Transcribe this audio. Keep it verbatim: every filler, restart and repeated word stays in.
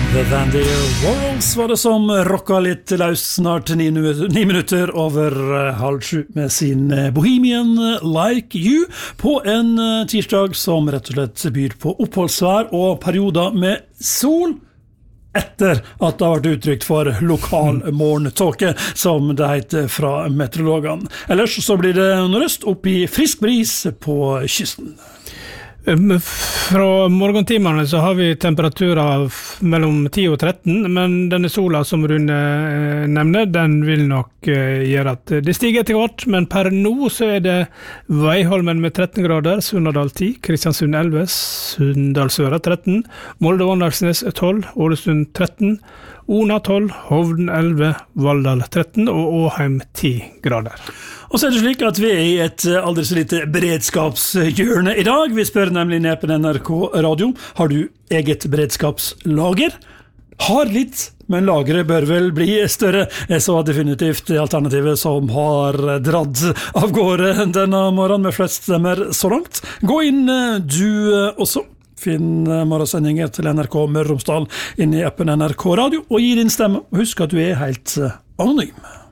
The Vandy Warhols var det som rocka litt løs snart ni, ni minutter over halv sju med sin Bohemian Like You på en tirsdag som rett og slett byr på oppholdsvær og perioder med sol etter at det har vært uttrykt for lokal morgentåke, som det heter fra meteorologene. Ellers så blir det nordøst opp i frisk bris på kysten. Fra morgentimene så har vi temperaturer mellom ti og tretten, men denne sola som Rune nevner, den vil nok gjøre at det stiger etter hvert, men per nå så er det Veiholmen med tretten grader, Sunnadal ti, Kristiansund elleve, Sunndalsøra tretten, Molde og Åndalsnes tolv, Ålesund tretten, Ona tolv, Hovden elleve, Valldal tretten og Åheim ti grader. Og så er det slik at vi er i et aldri så lite beredskapshjørne i dag. Vi spør nemlig ned på N R K Radio, har du eget beredskapslager? Har litt, men lageret bør vel bli større. Jeg så definitivt alternativet som har dratt av gårde denne morgenen med flest stemmer så langt. Gå inn du også. Finn morgensendinger til N R K Møre og Romsdal inn i appen N R K Radio og gi din stemme. Og husk at du er helt anonym.